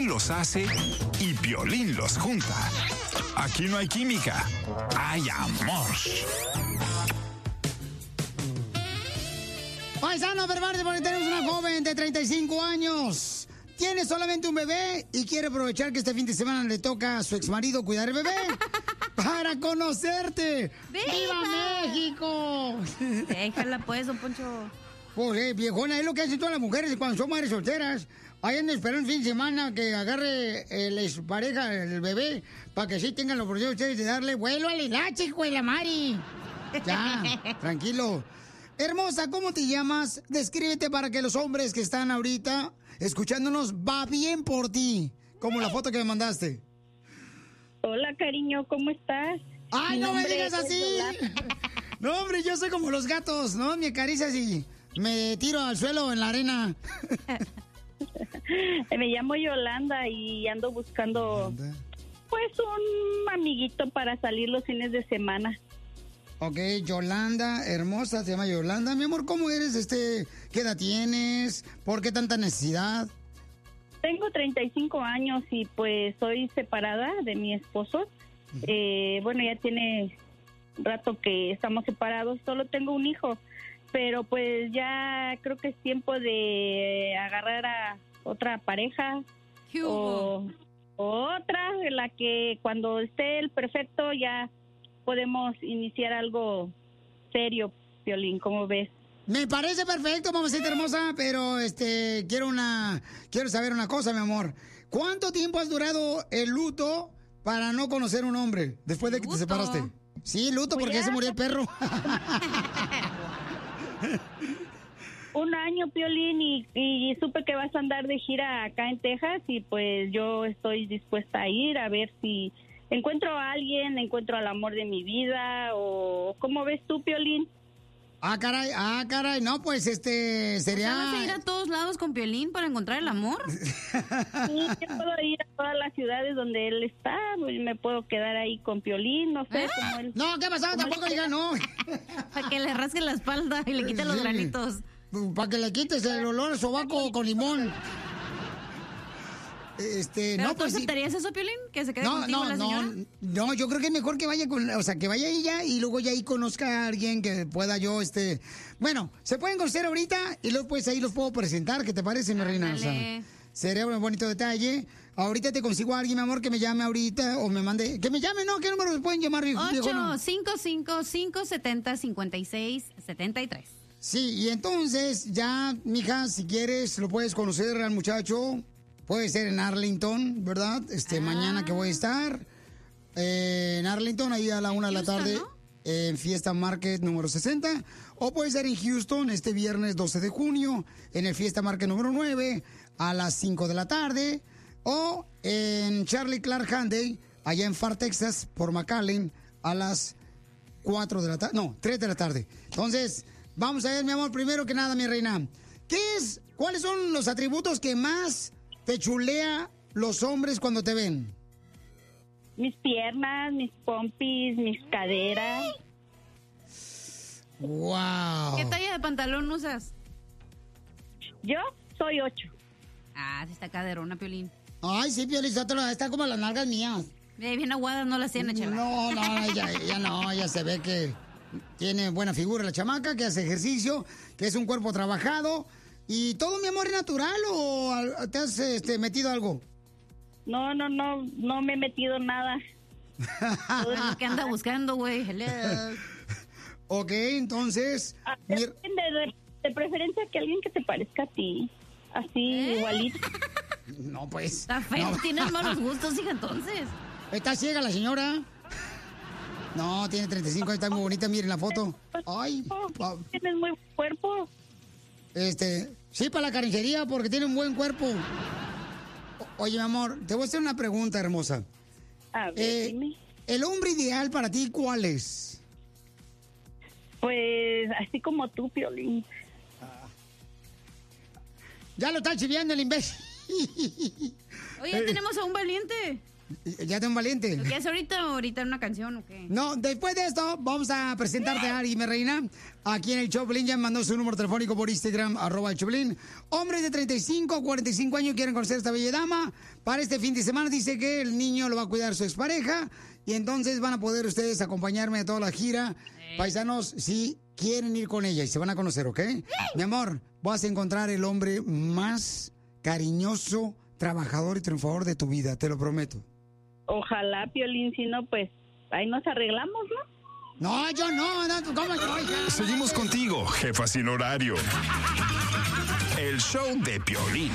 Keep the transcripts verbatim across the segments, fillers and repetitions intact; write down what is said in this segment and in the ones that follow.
Piolín los hace y Piolín los junta. Aquí no hay química, hay amor. Paisano, prepárate porque tenemos una joven de treinta y cinco años. Tiene solamente un bebé y quiere aprovechar que este fin de semana le toca a su exmarido cuidar el bebé para conocerte. ¡Viva México! Déjala pues, don Poncho. Pues, eh, viejona, es lo que hacen todas las mujeres cuando son madres solteras. Ahí andan esperando el fin de semana que agarre eh, la pareja el bebé para que sí tengan la oportunidad ustedes de darle vuelo a la edad, chico, y la Mari. Ya, tranquilo. Hermosa, ¿cómo te llamas? Descríbete para que los hombres que están ahorita escuchándonos va bien por ti. Como la foto que me mandaste. Hola, cariño, ¿cómo estás? ¡Ay, no me digas así! No, hombre, yo soy como los gatos, ¿no? Me acaricias y me tiro al suelo en la arena. Me llamo Yolanda y ando buscando, pues, un amiguito para salir los fines de semana. Ok, Yolanda, hermosa, se llama Yolanda. Mi amor, ¿cómo eres? Este, ¿qué edad tienes? ¿Por qué tanta necesidad? Tengo treinta y cinco años y pues soy separada de mi esposo. Uh-huh. Eh, bueno, ya tiene rato que estamos separados, solo tengo un hijo, pero pues ya creo que es tiempo de agarrar a otra pareja o, o otra, la que cuando esté el perfecto ya podemos iniciar algo serio, Piolín, ¿cómo ves? Me parece perfecto, mamacita hermosa, pero este quiero una quiero saber una cosa, mi amor. ¿Cuánto tiempo has durado el luto para no conocer un hombre después de que ¿Luto? te separaste? Sí, luto porque ya se murió el perro. Un año, Piolín, y, y supe que vas a andar de gira acá en Texas y pues yo estoy dispuesta a ir a ver si encuentro a alguien, encuentro al amor de mi vida o ¿cómo ves tú, Piolín? Ah, caray, ah, caray, no, pues este sería... ¿Vas a ir a todos lados con Piolín para encontrar el amor? Sí, yo puedo ir a todas las ciudades donde él está, pues me puedo quedar ahí con Piolín, no sé, ¿Eh? como él... No, ¿qué pasó? Tampoco diga no. Para que le rasque la espalda y le quite los Sí. granitos. Para que le quites el olor a sobaco con limón. Este, ¿Pero no, tú pues sí. aceptarías eso, Piolín? ¿Que se quede No, contigo no, la señora? no, no, yo creo que es mejor que vaya con, o sea, que vaya ella y luego ya ahí conozca a alguien que pueda yo, este, bueno, se pueden conocer ahorita y luego pues ahí los puedo presentar, ¿qué te parece, mi reina? O sea, Ándale. sería un bonito detalle. Ahorita te consigo a alguien, mi amor, que me llame ahorita o me mande, que me llame, ¿no? ¿Qué número me pueden llamar, viejo? viejo, no? ocho cinco cinco, cinco siete cero, cinco seis siete tres. Sí, y entonces ya, mija, si quieres, lo puedes conocer al muchacho. Puede ser en Arlington, ¿verdad? Este, Ah. mañana que voy a estar eh, en Arlington, ahí a la una de la Houston, tarde, ¿no? en Fiesta Market número sesenta. O puede ser en Houston este viernes doce de junio, en el Fiesta Market número nueve, a las cinco de la tarde. O en Charlie Clark Hyundai, allá en Far Texas, por McAllen, a las cuatro de la tarde. No, tres de la tarde. Entonces, vamos a ver, mi amor, primero que nada, mi reina. ¿Qué es? ¿Cuáles son los atributos que más te chulea los hombres cuando te ven? Mis piernas, mis pompis, mis caderas. ¡Wow! ¿Qué talla de pantalón usas? Yo soy ocho. Ah, sí está caderona, Piolín. Ay, sí, Piolizotelo, está como las nalgas mías. Eh, bien aguadas no las tiene, chela. No, no, ella, ella no, ella se ve que tiene buena figura la chamaca, que hace ejercicio, que es un cuerpo trabajado. ¿Y todo, mi amor, es natural o te has este, metido algo? No, no, no, no me he metido nada. Todo es lo que anda buscando, güey. Hello. Ok, entonces... Ah, mi- depende de, de preferencia que alguien que te parezca a ti. Así, ¿Eh? igualito. No, pues... Está feo, no. tienes malos gustos, hija, entonces. ¿Está ciega la señora? No, tiene treinta y cinco, está muy bonita, miren la foto. Ay, pa- Tienes muy buen cuerpo. este... Sí, para la carnicería, porque tiene un buen cuerpo. O- Oye, mi amor, te voy a hacer una pregunta hermosa. A ver, Eh, dime. ¿El hombre ideal para ti cuál es? Pues así como tú, Piolín. Ya lo está chiviando el imbécil. Oye, tenemos a un valiente. ¿Ya tengo un valiente? ¿Lo quieres ahorita o ahorita en una canción o qué? No, después de esto, vamos a presentarte a Ari, mi reina. Aquí en el Choplin ya mandó su número telefónico por Instagram, arroba el Choplin. Hombres de treinta y cinco a cuarenta y cinco años quieren conocer a esta bella dama. Para este fin de semana dice que el niño lo va a cuidar su expareja. Y entonces van a poder ustedes acompañarme a toda la gira. Eh. Paisanos, si quieren ir con ella y se van a conocer, ¿ok? Eh. Mi amor, vas a encontrar el hombre más cariñoso, trabajador y triunfador de tu vida, te lo prometo. Ojalá, Piolín, si no, pues ahí nos arreglamos, ¿no? No, yo no, no, ¿cómo yo? Seguimos contigo, jefa sin horario. El show de Piolín.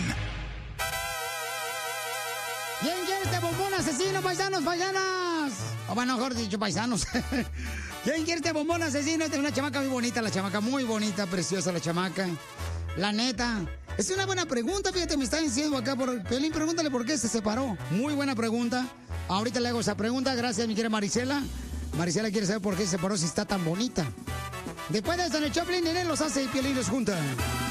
¿Quién quiere este bombón asesino, paisanos, paisanas? O bueno, mejor dicho, paisanos. ¿Quién quiere este bombón asesino? Esta es una chamaca muy bonita, la chamaca muy bonita, preciosa la chamaca. La neta. Es una buena pregunta, fíjate, me está diciendo acá por Piolín, pregúntale por qué se separó. Muy buena pregunta. Ahorita le hago esa pregunta, gracias mi querida Marisela. Marisela quiere saber por qué se separó si está tan bonita. Después de esto en el Choplin, Nene los hace y Piolín los junta.